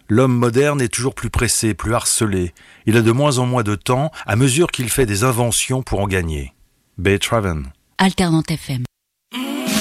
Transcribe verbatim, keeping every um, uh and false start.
L'homme moderne est toujours plus pressé, plus harcelé. Il a de moins en moins de temps à mesure qu'il fait des inventions pour en gagner. Beytravin. Alternante F M.